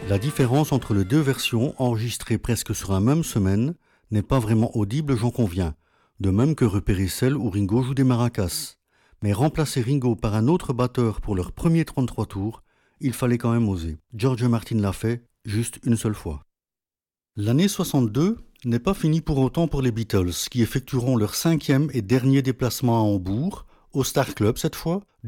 La différence entre les deux versions, enregistrées presque sur la même semaine, n'est pas vraiment audible, j'en conviens. De même que repérer celle où Ringo joue des maracas. Mais remplacer Ringo par un autre batteur pour leur premier 33 tours, il fallait quand même oser. George Martin l'a fait, juste une seule fois. L'année 62 n'est pas finie pour autant pour les Beatles, qui effectueront leur 5e et dernier déplacement à Hambourg, au Star Club cette fois,